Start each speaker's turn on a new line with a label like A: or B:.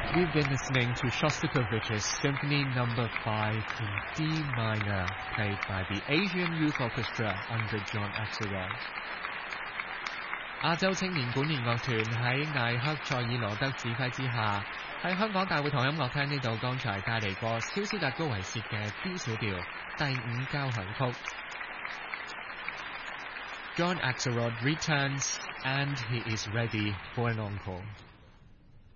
A: We've been listening to Shostakovich's Symphony No. 5 in D minor, played by the Asian Youth Orchestra under John Axelrod。亞洲青年管弦樂團喺艾克塞爾羅德指揮之下，喺香港大會堂音樂廳呢度剛才帶嚟過蕭斯達高維契嘅 D 小調第5交響曲。John Axelrod returns and he is ready for an encore.